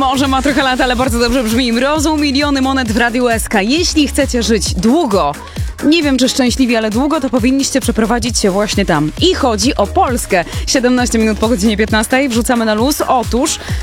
Może ma trochę lat, ale bardzo dobrze brzmi. Mrozą miliony monet w Radiu SK. Jeśli chcecie żyć długo, nie wiem czy szczęśliwie, ale długo, to powinniście przeprowadzić się właśnie tam. I chodzi o Polskę. 17 minut po godzinie 15. Wrzucamy na luz. Otóż